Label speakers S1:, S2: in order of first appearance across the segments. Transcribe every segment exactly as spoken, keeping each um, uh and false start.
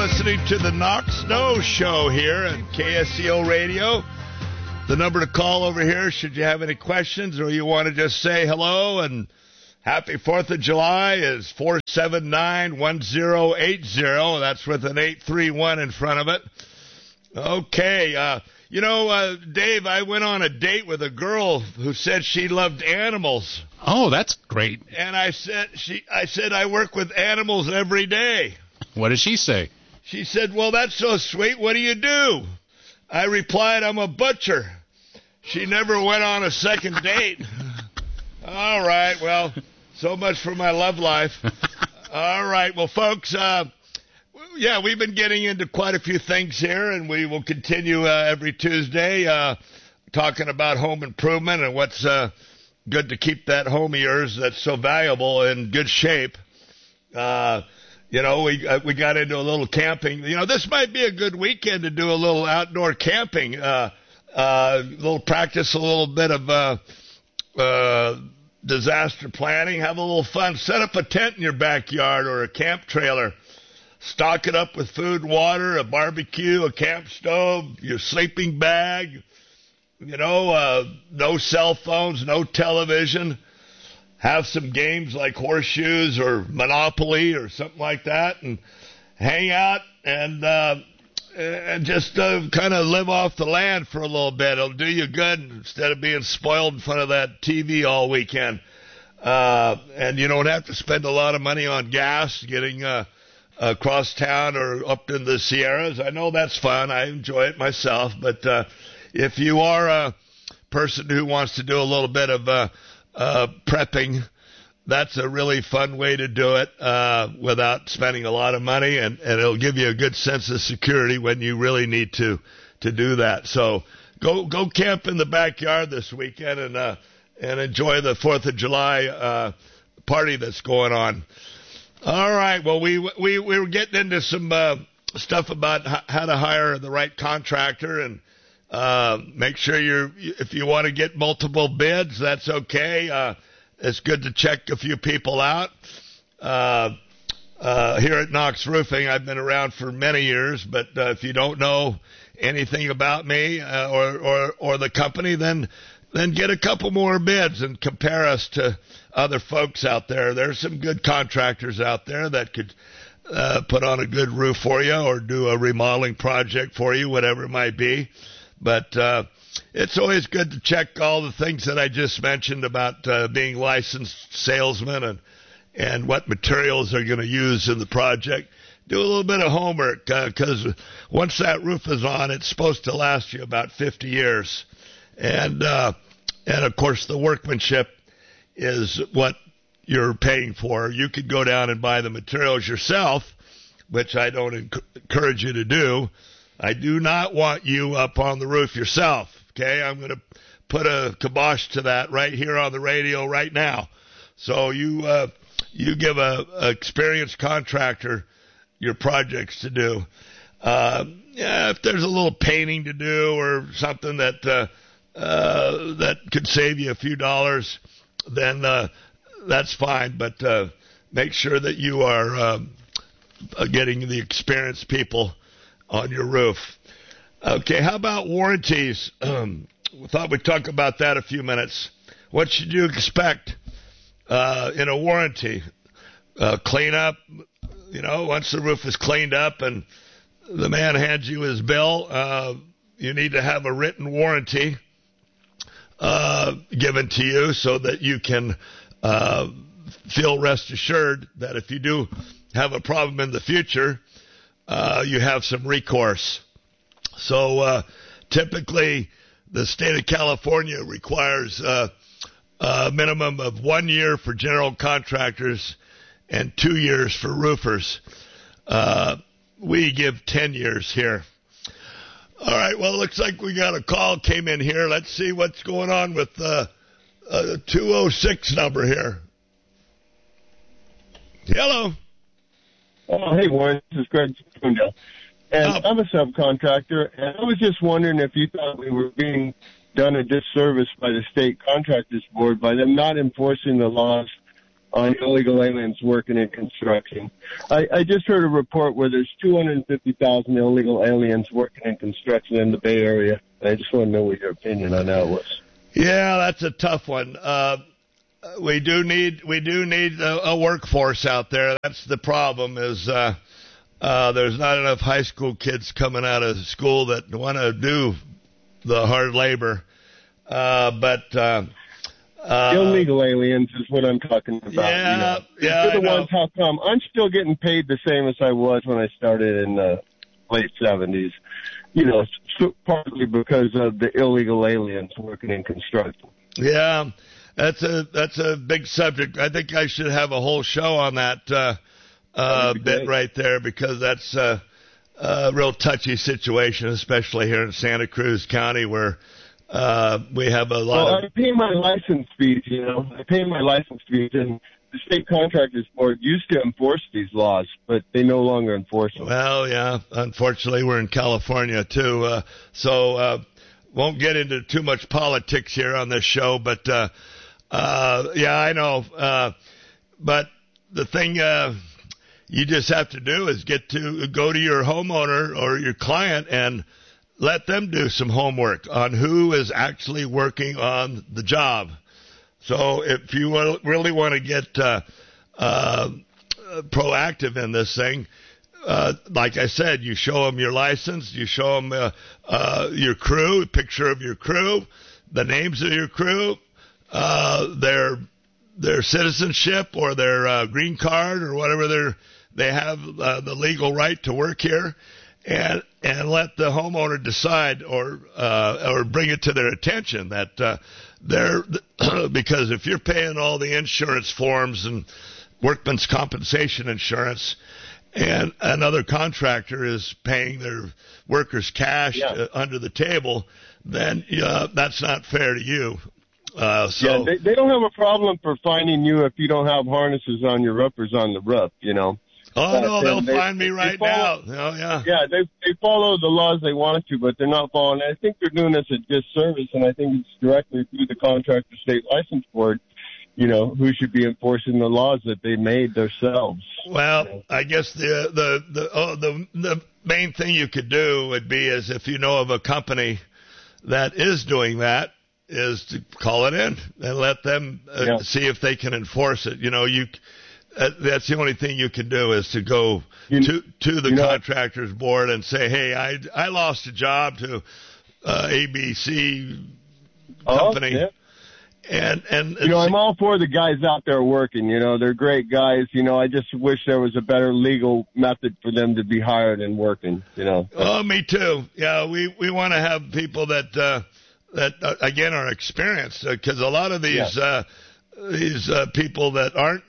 S1: listening to the Knox Snow Show here at K S C O Radio. The number to call over here, should you have any questions or you want to just say hello and happy fourth of July, is four seven nine, one zero eight zero. That's with an eight three one in front of it. Okay. Uh, you know, uh, Dave, I went on a date with a girl who said she loved animals.
S2: Oh, that's great.
S1: And I said, she, I said, I work with animals every day.
S2: What did she say?
S1: She said, well, that's so sweet. What do you do? I replied, I'm a butcher. She never went on a second date. All right. Well, so much for my love life. All right. Well, folks, uh, yeah, we've been getting into quite a few things here, and we will continue uh, every Tuesday uh, talking about home improvement and what's uh, good to keep that home of yours that's so valuable in good shape. Uh You know, we uh, we got into a little camping. You know, this might be a good weekend to do a little outdoor camping, uh, uh, a little practice, a little bit of uh, uh, disaster planning, have a little fun. Set up a tent in your backyard or a camp trailer. Stock it up with food, water, a barbecue, a camp stove, your sleeping bag. You know, uh, no cell phones, no television. Have some games like horseshoes or Monopoly or something like that, and hang out and uh, and just uh, kind of live off the land for a little bit. It'll do you good instead of being spoiled in front of that T V all weekend. Uh, and you don't have to spend a lot of money on gas getting uh, across town or up in the Sierras. I know that's fun. I enjoy it myself. But uh, if you are a person who wants to do a little bit of uh, Uh, prepping, that's a really fun way to do it uh, without spending a lot of money, and, and it'll give you a good sense of security when you really need to to do that. So go go camp in the backyard this weekend and uh, and enjoy the fourth of July uh, party that's going on. All right, well, we we, we were getting into some uh, stuff about h- how to hire the right contractor, and Uh, make sure you're, if you want to get multiple bids, that's okay. Uh, it's good to check a few people out. Uh, uh, here at Knox Roofing, I've been around for many years, but uh, if you don't know anything about me uh, or, or, or the company, then, then get a couple more bids and compare us to other folks out there. There's some good contractors out there that could uh, put on a good roof for you or do a remodeling project for you, whatever it might be. But uh, it's always good to check all the things that I just mentioned about uh, being licensed salesmen and, and what materials they're going to use in the project. Do a little bit of homework because uh, once that roof is on, it's supposed to last you about fifty years. And, uh, and of course, the workmanship is what you're paying for. You could go down and buy the materials yourself, which I don't enc- encourage you to do. I do not want you up on the roof yourself, okay? I'm going to put a kibosh to that right here on the radio right now. So you uh, you give a, a experienced contractor your projects to do. Uh, yeah, if there's a little painting to do or something that uh, uh, that could save you a few dollars, then uh, that's fine. But uh, make sure that you are uh, getting the experienced people on your roof. Okay, how about warranties? Um, we thought we'd talk about that a few minutes. What should you expect uh, in a warranty? Uh, clean up, you know, once the roof is cleaned up and the man hands you his bill, uh, you need to have a written warranty uh, given to you so that you can uh, feel rest assured that if you do have a problem in the future, Uh, you have some recourse. So uh, typically, the state of California requires uh, a minimum of one year for general contractors and two years for roofers. Uh, we give ten years here. All right, well, it looks like we got a call came in here. Let's see what's going on with uh, uh, the two oh six number here. Hello.
S3: Oh, hey, Warren. This is Greg Spindell. And
S1: Oh.
S3: I'm a subcontractor, and I was just wondering if you thought we were being done a disservice by the State Contractors Board by them not enforcing the laws on illegal aliens working in construction. I, I just heard a report where there's two hundred fifty thousand illegal aliens working in construction in the Bay Area. I just want to know what your opinion on that was.
S1: Yeah, that's a tough one. Uh, we do need we do need a, a workforce out there. That's the problem. Is uh, uh, there's not enough high school kids coming out of school that want to do the hard labor. Uh, but uh, uh,
S3: illegal aliens is what I'm talking about.
S1: Yeah,
S3: you know.
S1: yeah.
S3: They're the
S1: I know.
S3: ones. How come I'm still getting paid the same as I was when I started in the late seventies? You know, so partly because of the illegal aliens working in construction.
S1: Yeah, that's a that's a big subject. I think I should have a whole show on that uh, uh,
S3: be
S1: bit
S3: great.
S1: right there, because that's uh, a real touchy situation, especially here in Santa Cruz County, where uh, we have a lot
S3: Well,
S1: of.
S3: I pay my license fees. You know, I pay my license fees, and the state contractors board used to enforce these laws, but they no longer enforce them.
S1: Well, yeah, unfortunately, we're in California, too. Uh, so uh, won't get into too much politics here on this show. But, uh, uh, yeah, I know. Uh, but the thing uh, you just have to do is get to go to your homeowner or your client and let them do some homework on who is actually working on the job. So if you really want to get uh, uh, proactive in this thing, uh, like I said, you show them your license, you show them uh, uh, your crew, a picture of your crew, the names of your crew, uh, their their citizenship or their uh, green card or whatever they're, they have uh, the legal right to work here, and and let the homeowner decide or uh, or bring it to their attention that uh, they're because if you're paying all the insurance forms and workman's compensation insurance, and another contractor is paying their workers cash
S3: Yeah.
S1: uh, under the table, then uh, that's not fair to you. Uh, so
S3: Yeah, they, they don't have a problem for finding you if you don't have harnesses on your roofers on the roof, you know.
S1: oh no,
S3: Uh,
S1: they'll
S3: they-
S1: find me
S3: they
S1: right
S3: follow-
S1: now. Oh yeah.
S3: Yeah, they they follow the laws they want to, but they're not following. I think they're doing us a disservice, and I think it's directly through the contractor state license board, you know, who should be enforcing the laws that they made themselves.
S1: Well, I guess the the the oh, the the main thing you could do would be is if you know of a company that is doing that, is to call it in and let them uh,
S3: Yeah.
S1: see if they can enforce it. You know, you uh, that's the only thing you can do is to go
S3: You-
S1: to to the
S3: you know-
S1: contractors board and say, hey, I I lost a job to uh, A B C company.
S3: Oh, yeah.
S1: And and
S3: You know, I'm all for the guys out there working. You know, they're great guys. You know, I just wish there was a better legal method for them to be hired and working. You know.
S1: Oh, me too. Yeah, we, we want to have people that uh, that uh, again are experienced, because a lot of these
S3: Yeah.
S1: uh, these uh, people that aren't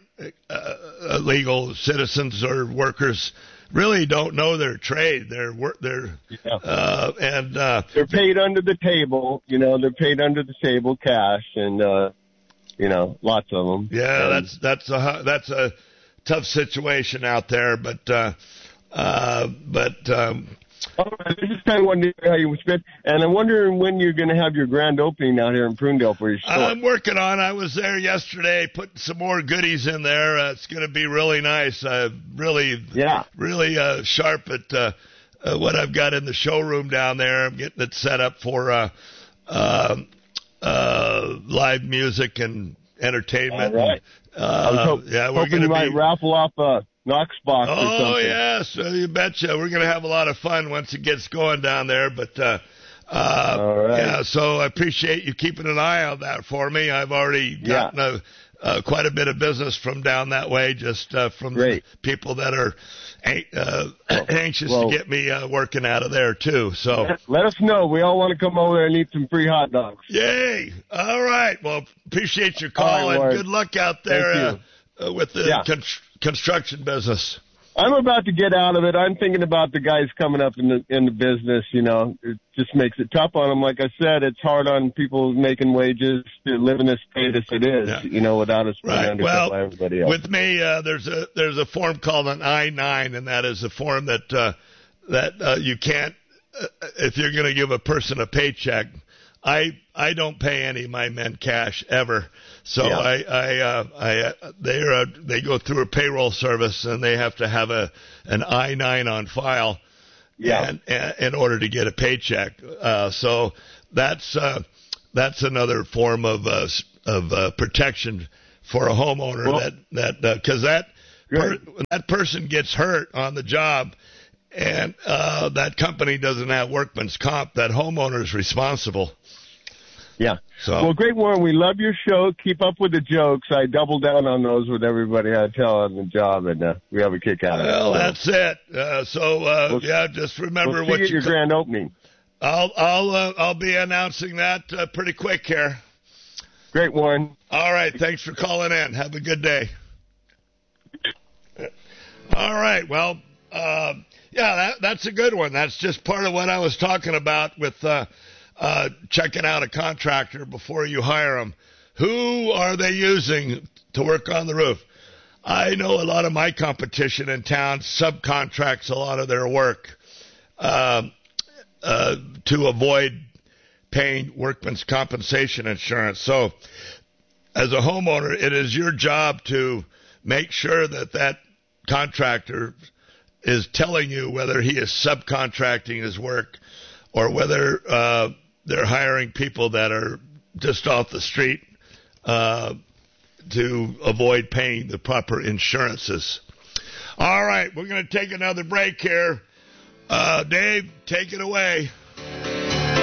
S1: uh, legal citizens or workers really don't know their trade. They're work. They're
S3: Yeah.
S1: uh, and uh,
S3: They're paid under the table. You know, they're paid under the table cash, and uh, you know, lots of them.
S1: yeah,
S3: And-
S1: that's that's a that's a tough situation out there. But uh, uh, but um,
S3: Oh, I just kind of wondering how you would spend, and I'm wondering when you're going to have your grand opening out here in Prunedale for your store.
S1: I'm working on. I was there yesterday, putting some more goodies in there. Uh, it's going to be really nice. Uh, really,
S3: Yeah.
S1: really uh, sharp at uh, uh, what I've got in the showroom down there. I'm getting it set up for uh, uh, uh, live music and entertainment.
S3: All right.
S1: Uh,
S3: I was hope,
S1: yeah, we're
S3: hoping
S1: going
S3: you
S1: to
S3: might
S1: be.
S3: raffle off a Knox box or
S1: Oh
S3: something.
S1: yes, uh, you betcha. We're going to have a lot of fun once it gets going down there. But uh, uh,
S3: All right.
S1: yeah, so I appreciate you keeping an eye on that for me. I've already
S3: Yeah.
S1: gotten a, uh, quite a bit of business from down that way, just uh, from
S3: Great.
S1: people that are an- uh, anxious
S3: well-
S1: to get me uh, working out of there too. So
S3: Let us know. We all want to come over there and eat some free hot dogs.
S1: yay! All right. Well, appreciate your
S3: All
S1: call
S3: right,
S1: and
S3: Ward.
S1: good luck out there
S3: Thank
S1: uh, uh, with the
S3: Yeah.
S1: con- construction business.
S3: I'm about to get out of it. I'm thinking about the guys coming up in the in the business. You know, it just makes it tough on them. Like I said, it's hard on people making wages to live in this state as it is.
S1: Yeah.
S3: You know, without us being
S1: Right.
S3: undercut
S1: Well,
S3: by everybody else.
S1: with me, uh, there's a there's a form called an I nine, and that is a form that uh, that uh, you can't uh, if you're going to give a person a paycheck I I don't pay any of my men cash ever. So
S3: Yeah.
S1: I I uh, I uh, they are they go through a payroll service and they have to have a an I nine on file.
S3: Yeah.
S1: And, and in order to get a paycheck. Uh, so that's uh, that's another form of uh, s- of uh, protection for a homeowner
S3: Well,
S1: that that because that per,
S3: Good.
S1: when that person gets hurt on the job and uh, that company doesn't have workman's comp, that homeowner is responsible.
S3: Yeah.
S1: So
S3: Well, great, Warren. We love your show. Keep up with the jokes. I double down on those with everybody I tell on the job, and uh, we have a kick out of it.
S1: well,
S3: So
S1: that's it. Uh, so uh,
S3: We'll-
S1: yeah, just remember
S3: we'll see
S1: what
S3: you at
S1: you.
S3: your
S1: co-
S3: grand opening.
S1: I'll I'll uh, I'll be announcing that uh, pretty quick here.
S3: Great, Warren.
S1: All right. Thanks for calling in. Have a good day. All right. Well, uh, yeah, that, that's a good one. That's just part of what I was talking about with uh, uh, checking out a contractor before you hire them. Who are they using to work on the roof? I know a lot of my competition in town subcontracts a lot of their work um, uh, to avoid paying workman's compensation insurance. So as a homeowner, it is your job to make sure that that contractor is telling you whether he is subcontracting his work or whether uh, they're hiring people that are just off the street uh, to avoid paying the proper insurances. All right, we're going to take another break here. Uh, Dave, take it away.